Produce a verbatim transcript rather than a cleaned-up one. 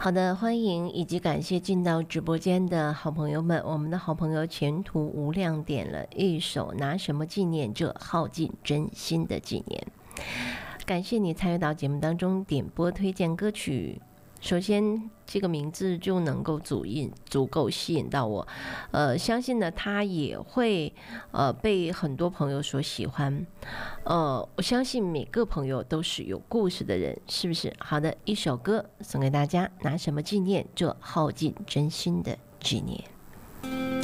好的，欢迎以及感谢进到直播间的好朋友们。我们的好朋友前途无量点了一首拿什么纪念这耗尽真心的纪念。感谢你参与到节目当中点播推荐歌曲。首先这个名字就能够足引足够吸引到我，呃，相信呢他也会呃被很多朋友所喜欢，呃，我相信每个朋友都是有故事的人，是不是？好的，一首歌送给大家，拿什么纪念这耗尽真心的纪念。